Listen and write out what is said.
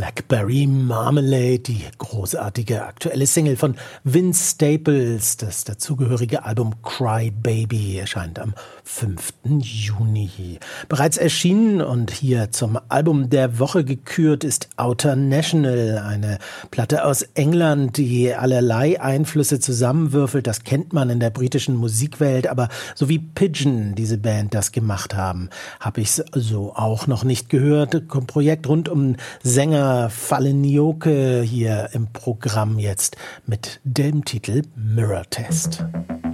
Blackberry Marmalade, die großartige aktuelle Single von Vince Staples. Das dazugehörige Album Cry Baby erscheint am 5. Juni. Bereits erschienen und hier zum Album der Woche gekürt ist Outer National, eine Platte aus England, die allerlei Einflüsse zusammenwürfelt. Das kennt man in der britischen Musikwelt, aber so wie Pigeon, diese Band, das gemacht haben, habe ich es so auch noch nicht gehört. Ein Projekt rund um Sänger Fallen Nyoke hier im Programm jetzt mit dem Titel Mirror Test.